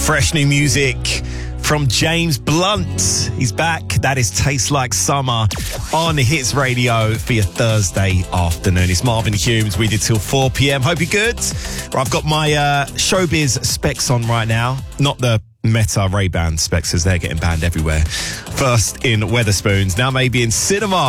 Fresh new music from James Blunt. He's back. That is Taste Like Summer on Hits Radio for your Thursday afternoon. It's Marvin Humes. We did till 4 p.m. Hope you're good. Well, I've got my showbiz specs on right now. Not the Meta Ray-Ban specs, as they're getting banned everywhere. First in Weatherspoons, now maybe in cinema.